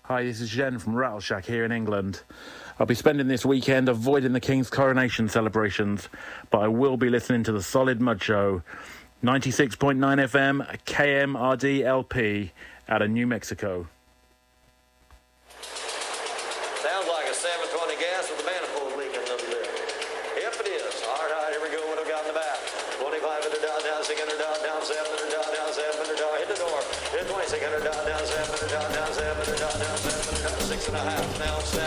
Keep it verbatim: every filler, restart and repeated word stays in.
Hi, this is Jen from Rattleshack here in England. I'll be spending this weekend avoiding the King's coronation celebrations, but I will be listening to the Solid Mud Show, ninety-six point nine F M, K M R D L P, out of New Mexico. Sounds like a seven twenty gas with the manifold leaking over there. Yep, it is. All right, here we go. What do we got in the back? twenty-five hundred down, down, six hundred down, down, seven hundred down, down, seven hundred down. Hit the door. Hit twenty-six hundred down, down, seven hundred down, down, seven hundred down, down, seven hundred down, six and a half, down, seven.